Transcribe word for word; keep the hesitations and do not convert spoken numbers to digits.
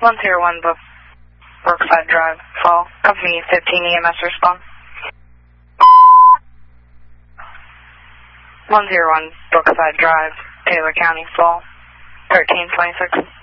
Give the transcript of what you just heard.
one zero one Brook, Brookside Drive, Fall. Company fifteen E M S respond. one zero one Brookside Drive, Taylor County, Fall. thirteen twenty-six.